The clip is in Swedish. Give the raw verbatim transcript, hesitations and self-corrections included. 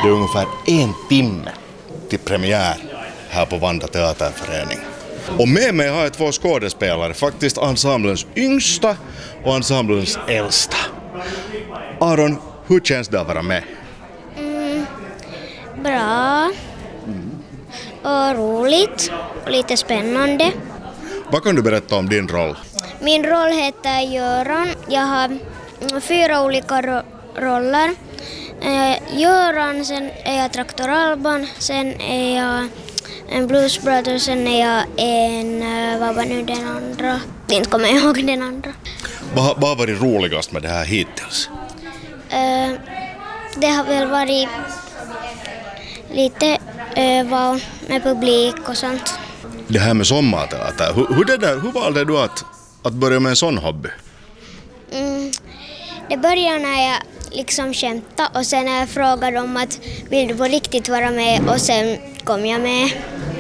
Det är ungefär en timme till premiär här på Vanda teaterförening. Och med mig har jag två skådespelare, faktiskt ensemblens yngsta och ensemblens äldsta. Aron, hur känns det att vara med? Mm, bra. Och roligt. Och lite spännande. Vad kan du berätta om din roll? Min roll heter Göran. Jag har fyra olika ro- roller. Eh, Göran, sen är jag Traktor Alban, sen är jag en Blues Brother, sen är jag en, eh, vad var nu den andra? Inte kommer jag ihåg den andra. Vad vad har varit roligast med det här hittills? Eh, det har väl varit lite öva med publik och sånt. Det här med sommarteater, hur, hur, det där, hur valde du att, att börja med en sån hobby? Mm, det började när jag liksom skämtade och sen när jag frågade om att vill du på riktigt vara med och sen kom jag med.